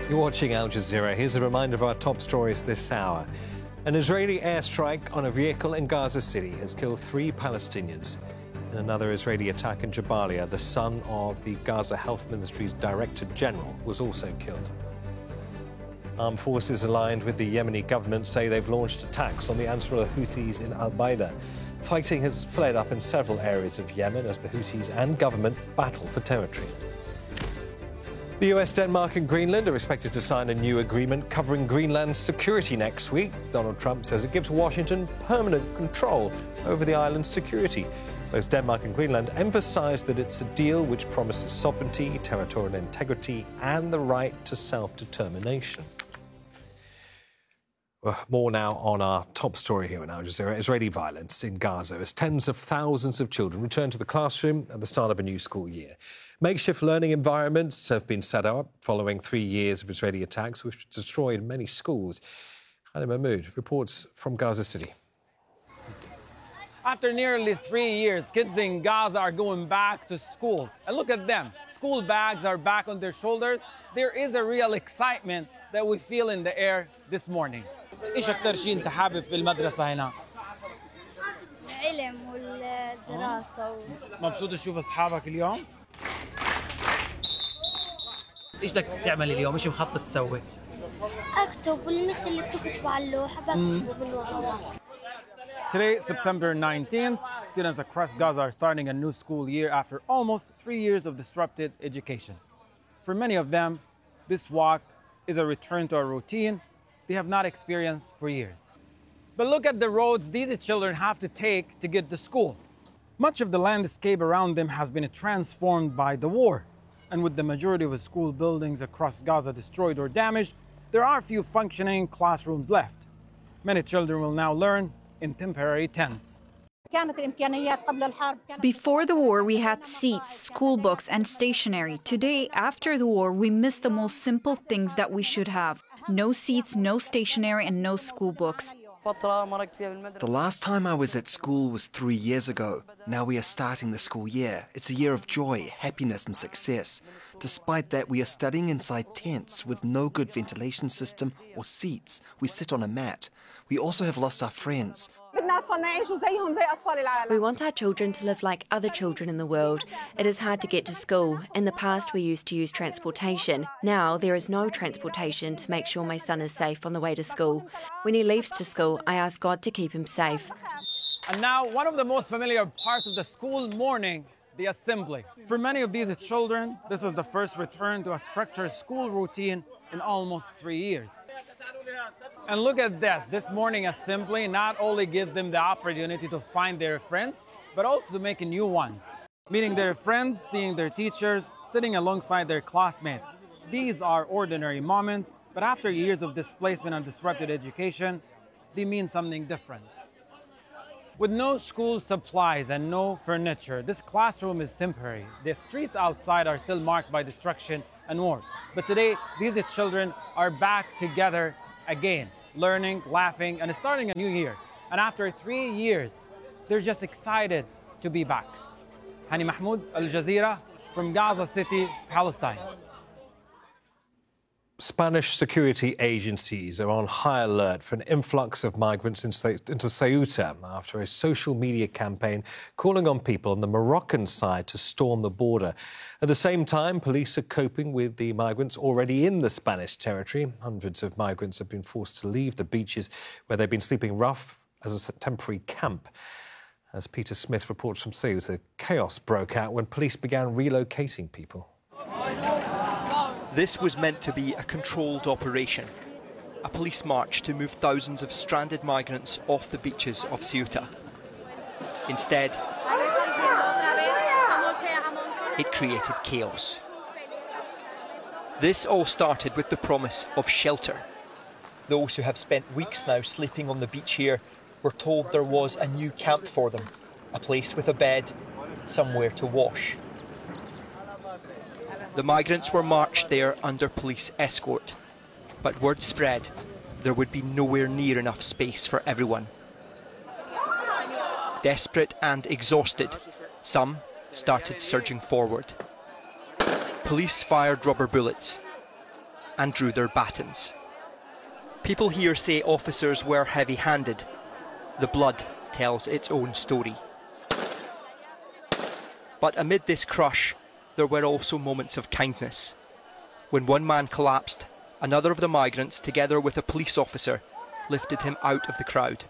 You're watching Al Jazeera. Here's a reminder of our top stories this hour. An Israeli airstrike on a vehicle in Gaza City has killed 3 Palestinians. In another Israeli attack in Jabalia, the son of the Gaza Health Ministry's Director General was also killed. Armed forces aligned with the Yemeni government say they've launched attacks on the Ansarullah Houthis in Al-Baida. Fighting has flared up in several areas of Yemen as the Houthis and government battle for territory. The US, Denmark and Greenland are expected to sign a new agreement covering Greenland's security next week. Donald Trump says it gives Washington permanent control over the island's security. Both Denmark and Greenland emphasised that it's a deal which promises sovereignty, territorial integrity and the right to self-determination. More now on our top story here in Al Jazeera. Israeli violence in Gaza as tens of thousands of children return to the classroom at the start of a new school year. Makeshift learning environments have been set up following 3 years of Israeli attacks which destroyed many schools. Halim Mahmoud reports from Gaza City. After nearly 3 years, kids in Gaza are going back to school. And look at them. School bags are back on their shoulders. There is a real excitement that we feel in the air this morning. ايش اكثر شيء انت حابب في المدرسة هنا؟ العلم والدراسة. مبسوط تشوف اصحابك اليوم؟ ايش بدك تعمل اليوم؟ ايش مخطط تسوي؟ اكتب والمس اللي بتكتبه على اللوحة بكتبه بالورقة. Today, September 19th, students across Gaza are starting a new school year after almost 3 years of disrupted education. For many of them, this walk is a return to a routine they have not experienced for years. But look at the roads these children have to take to get to school. Much of the landscape around them has been transformed by the war. And with the majority of the school buildings across Gaza destroyed or damaged, there are few functioning classrooms left. Many children will now learn in temporary tents. Before the war, we had seats, school books, and stationery. Today, after the war, we miss the most simple things that we should have. No seats, no stationery, and no school books. The last time I was at school was 3 years ago. Now we are starting the school year. It's a year of joy, happiness and success. Despite that, we are studying inside tents with no good ventilation system or seats. We sit on a mat. We also have lost our friends. We want our children to live like other children in the world. It is hard to get to school. In the past, we used to use transportation. Now, there is no transportation to make sure my son is safe on the way to school. When he leaves to school, I ask God to keep him safe. And now, one of the most familiar parts of the school morning, the assembly. For many of these children, this is the first return to a structured school routine in almost 3 years. And look at this morning assembly not only gives them the opportunity to find their friends, but also to make new ones. Meeting their friends, seeing their teachers, sitting alongside their classmates. These are ordinary moments, but after years of displacement and disrupted education, they mean something different. With no school supplies and no furniture, this classroom is temporary. The streets outside are still marked by destruction and war. But today, these children are back together again, learning, laughing, and starting a new year. And after 3 years, they're just excited to be back. Hani Mahmoud, Al Jazeera, from Gaza City, Palestine. Spanish security agencies are on high alert for an influx of migrants into Ceuta after a social media campaign calling on people on the Moroccan side to storm the border. At the same time, police are coping with the migrants already in the Spanish territory. Hundreds of migrants have been forced to leave the beaches where they've been sleeping rough as a temporary camp. As Peter Smith reports from Ceuta, chaos broke out when police began relocating people. This was meant to be a controlled operation, a police march to move thousands of stranded migrants off the beaches of Ceuta. Instead, it created chaos. This all started with the promise of shelter. Those who have spent weeks now sleeping on the beach here were told there was a new camp for them, a place with a bed, somewhere to wash. The migrants were marched there under police escort, but word spread there would be nowhere near enough space for everyone. Desperate and exhausted, some started surging forward. Police fired rubber bullets. and drew their batons. People here say officers were heavy-handed. The blood tells its own story. But amid this crush, there were also moments of kindness. When one man collapsed, another of the migrants, together with a police officer, lifted him out of the crowd.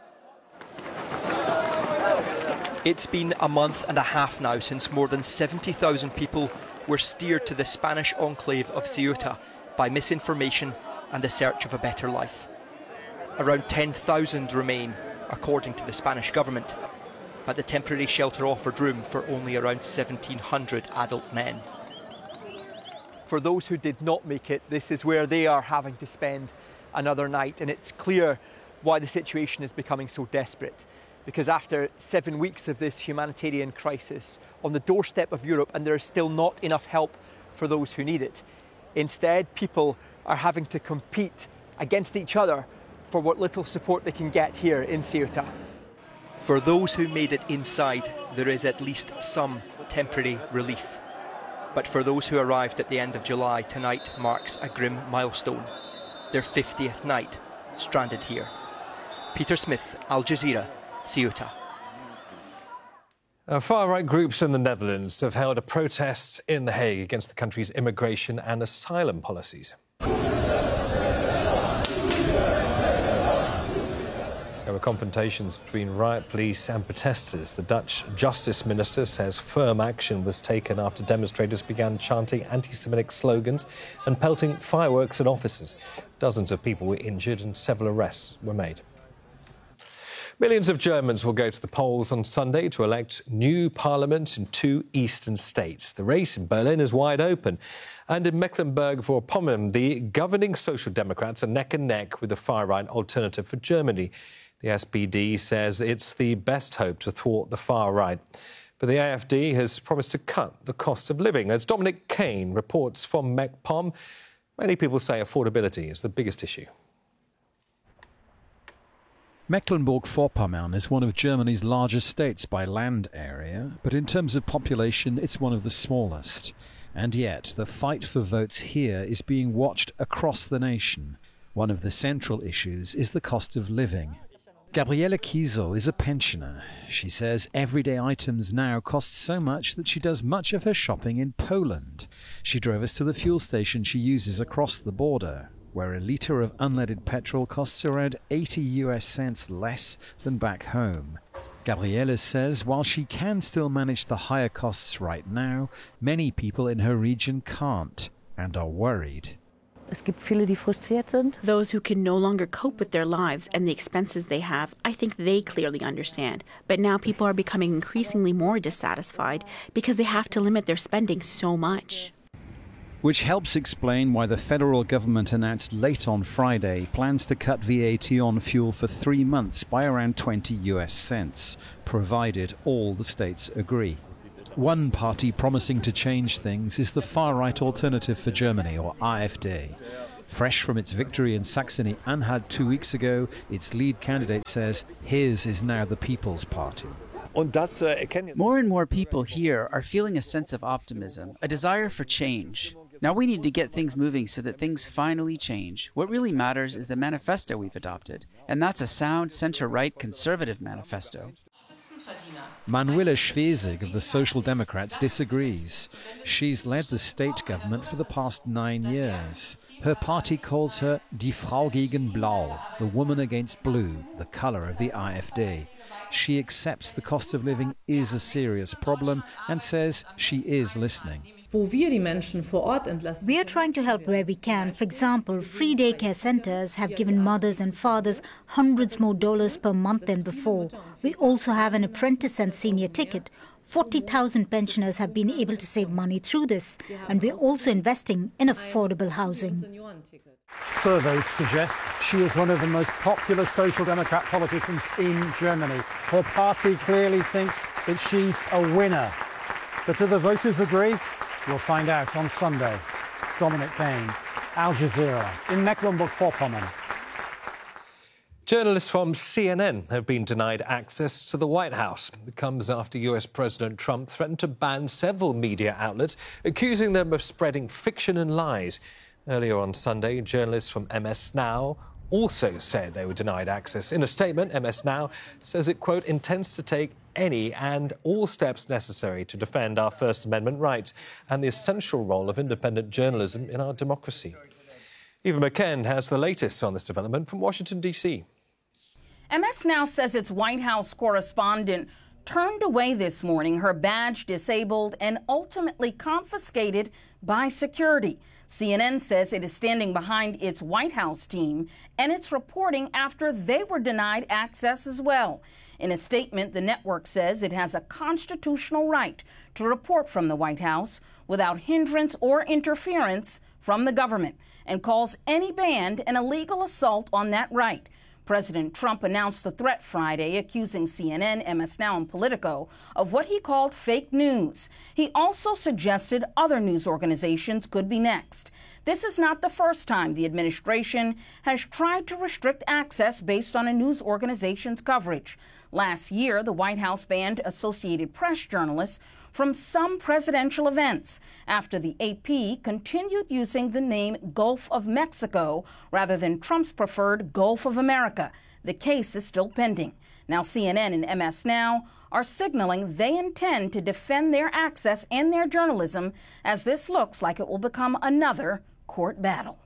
It's been a month and a half now since more than 70,000 people were steered to the Spanish enclave of Ceuta by misinformation and the search of a better life. Around 10,000 remain, according to the Spanish government, but the temporary shelter offered room for only around 1,700 adult men. For those who did not make it, this is where they are having to spend another night, and it's clear why the situation is becoming so desperate. Because after 7 weeks of this humanitarian crisis on the doorstep of Europe, and there is still not enough help for those who need it, instead people are having to compete against each other for what little support they can get here in Ceuta. For those who made it inside, there is at least some temporary relief. But for those who arrived at the end of July, tonight marks a grim milestone. Their 50th night stranded here. Peter Smith, Al Jazeera, Ceuta. Far-right groups in the Netherlands have held a protest in The Hague against the country's immigration and asylum policies. There were confrontations between riot police and protesters. The Dutch Justice Minister says firm action was taken after demonstrators began chanting anti-Semitic slogans and pelting fireworks at officers. Dozens of people were injured and several arrests were made. Millions of Germans will go to the polls on Sunday to elect new parliament in 2 eastern states. The race in Berlin is wide open. And in Mecklenburg-Vorpommern, the governing Social Democrats are neck and neck with the far-right Alternative for Germany. The SPD says it's the best hope to thwart the far right. But the AfD has promised to cut the cost of living. As Dominic Kane reports from MacPom, many people say affordability is the biggest issue. Mecklenburg-Vorpommern is one of Germany's largest states by land area, but in terms of population it's one of the smallest. And yet the fight for votes here is being watched across the nation. One of the central issues is the cost of living. Gabriele Kiesel is a pensioner. She says everyday items now cost so much that she does much of her shopping in Poland. She drove us to the fuel station she uses across the border, where a litre of unleaded petrol costs around 80 US cents less than back home. Gabriele says while she can still manage the higher costs right now, many people in her region can't and are worried. Those who can no longer cope with their lives and the expenses they have, I think they clearly understand. But now people are becoming increasingly more dissatisfied because they have to limit their spending so much. Which helps explain why the federal government announced late on Friday plans to cut VAT on fuel for 3 months by around 20 US cents, provided all the states agree. One party promising to change things is the far-right Alternative for Germany, or AfD. Fresh from its victory in Saxony-Anhalt 2 weeks ago, its lead candidate says his is now the People's Party. More and more people here are feeling a sense of optimism, a desire for change. Now we need to get things moving so that things finally change. What really matters is the manifesto we've adopted, and that's a sound center-right conservative manifesto. Manuela Schwesig of the Social Democrats disagrees. She's led the state government for the past 9 years. Her party calls her Die Frau gegen Blau, the woman against blue, the colour of the AfD. She accepts the cost of living is a serious problem and says she is listening. We are trying to help where we can. For example, free daycare centers have given mothers and fathers hundreds more dollars per month than before. We also have an apprentice and senior ticket. 40,000 pensioners have been able to save money through this, and we're also investing in affordable housing. Surveys suggest she is one of the most popular Social Democrat politicians in Germany. Her party clearly thinks that she's a winner. But do the voters agree? We'll find out on Sunday. Dominic Kane, Al Jazeera, in Mecklenburg-Vorpommern. Journalists from CNN have been denied access to the White House. It comes after US President Trump threatened to ban several media outlets, accusing them of spreading fiction and lies. Earlier on Sunday, journalists from MS Now also said they were denied access. In a statement, MS Now says it, quote, intends to take any and all steps necessary to defend our First Amendment rights and the essential role of independent journalism in our democracy. Eva McKen has the latest on this development from Washington, D.C. MS Now says its White House correspondent turned away this morning, her badge disabled and ultimately confiscated by security. CNN says it is standing behind its White House team and its reporting after they were denied access as well. In a statement, the network says it has a constitutional right to report from the White House without hindrance or interference from the government and calls any ban an illegal assault on that right. President Trump announced the threat Friday, accusing CNN, MS Now, and Politico of what he called fake news. He also suggested other news organizations could be next. This is not the first time the administration has tried to restrict access based on a news organization's coverage. Last year, the White House banned Associated Press journalists from some presidential events after the AP continued using the name Gulf of Mexico rather than Trump's preferred Gulf of America. The case is still pending. Now CNN and MS Now are signaling they intend to defend their access and their journalism as this looks like it will become another court battle.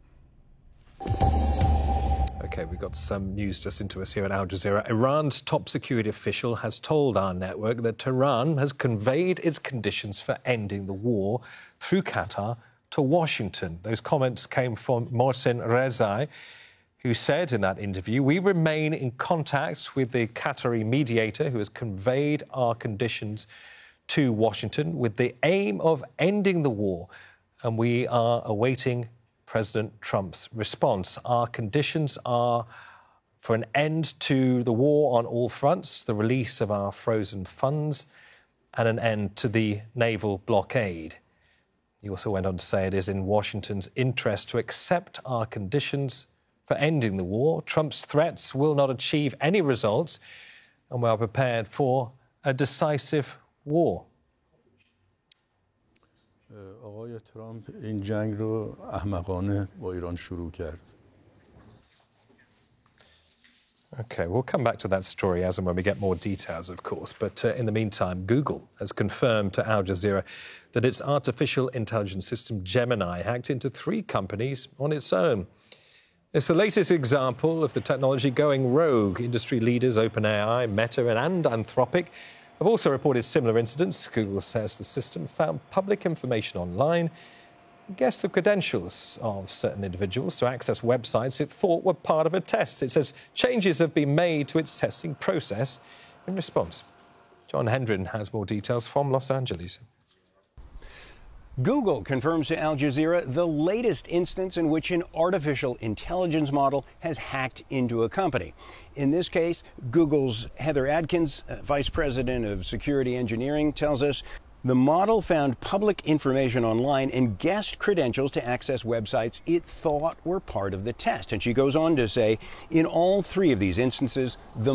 OK, we've got some news just into us here at Al Jazeera. Iran's top security official has told our network that Tehran has conveyed its conditions for ending the war through Qatar to Washington. Those comments came from Mohsen Rezai, who said in that interview, "We remain in contact with the Qatari mediator who has conveyed our conditions to Washington with the aim of ending the war, and we are awaiting President Trump's response. Our conditions are for an end to the war on all fronts, the release of our frozen funds, and an end to the naval blockade." He also went on to say it is in Washington's interest to accept our conditions for ending the war. Trump's threats will not achieve any results, and we are prepared for a decisive war. آقای ترامپ این جنگ رو احمقانه با ایران شروع کرد. OK, we'll come back to that story as and when we get more details, of course. But in the meantime, Google has confirmed to Al Jazeera that its artificial intelligence system Gemini hacked into 3 companies on its own. It's the latest example of the technology going rogue. Industry leaders OpenAI, Meta and Anthropic have also reported similar incidents. Google says the system found public information online and guessed the credentials of certain individuals to access websites it thought were part of a test. It says changes have been made to its testing process in response. John Hendren has more details from Los Angeles. Google confirms to Al Jazeera the latest instance in which an artificial intelligence model has hacked into a company. In this case, Google's Heather Adkins, Vice President of Security Engineering, tells us the model found public information online and guessed credentials to access websites it thought were part of the test. And she goes on to say, in all 3 of these instances, the